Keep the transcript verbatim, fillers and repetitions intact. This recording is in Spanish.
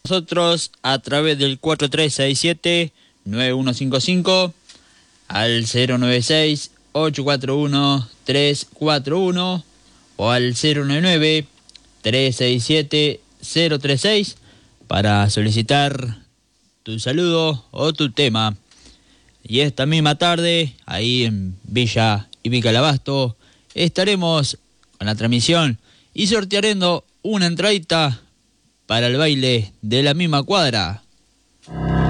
nosotros a través del cuatro tres seis siete nueve uno cinco cinco, al cero nueve seis ocho cuatro uno tres cuatro uno o al cero nueve nueve tres seis siete cero tres seis para solicitar tu saludo o tu tema. Y esta misma tarde, ahí en Villa Hípica del Abasto, estaremos con la transmisión y sortearemos una entradita para el baile de la misma cuadra.